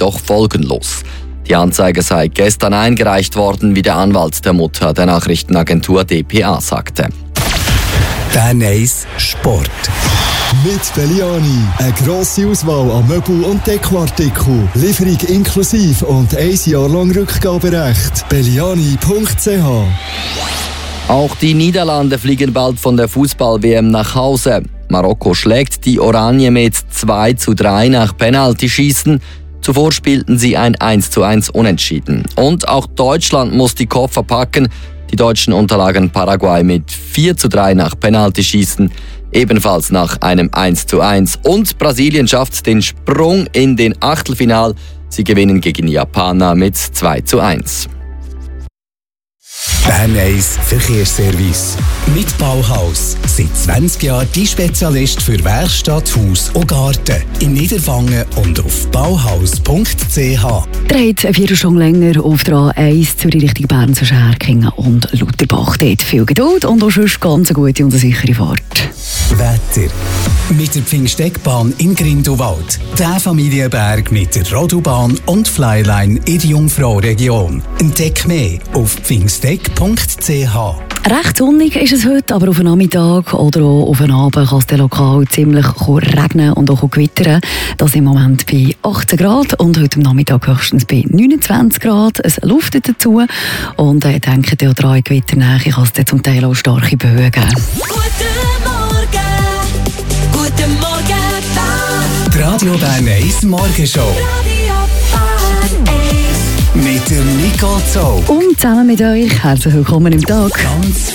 jedoch folgenlos. Die Anzeige sei gestern eingereicht worden, wie der Anwalt der Mutter der Nachrichtenagentur dpa sagte. Bern 1 Sport. Mit Belliani. Eine grosse Auswahl an Möbel- und Dekoartikeln. Lieferung inklusive und 1 Jahr lang Rückgaberecht. Belliani.ch. Auch die Niederlande fliegen bald von der Fußball-WM nach Hause. Marokko schlägt die Oranien mit 2:3 nach Penaltyschießen. Zuvor spielten sie ein 1:1 Unentschieden. Und auch Deutschland muss die Koffer packen. Die Deutschen unterlagen Paraguay mit 4:3 nach Penaltyschießen, ebenfalls nach einem 1:1. Und Brasilien schafft den Sprung in den Achtelfinal. Sie gewinnen gegen die Japaner mit 2:1. Bern 1 Verkehrsservice. Mit Bauhaus. Seit 20 Jahren die Spezialist für Werkstatt, Haus und Garten. In Niederwangen und auf bauhaus.ch. Dreht 4 Stunden länger auf der A1 Zürich Richtung Bern zwischen Herkingen und Lutherbach. Dort viel Geduld und auch sonst ganz eine gute und eine sichere Fahrt. Wetter. Mit der Pfingsteckbahn in Grindelwald. Der Familienberg mit der Rodobahn und Flyline in der Jungfrau-Region. Entdeck mehr auf pfingsteck.ch. Recht sonnig ist es heute, aber auf den Nachmittag oder auch auf den Abend kann es dann lokal ziemlich regnen und auch gewittern. Das im Moment bei 18 Grad und heute am Nachmittag höchstens bei 29 Grad. Es luftet dazu und denkt ihr daran, Gewitternähe kann es dann zum Teil auch starke Böen geben. Guten Morgen, Die Radio Bern 1 Morgenshow. Mit der Nicole Zoll. Und zusammen mit euch herzlich willkommen im Tag. Ganz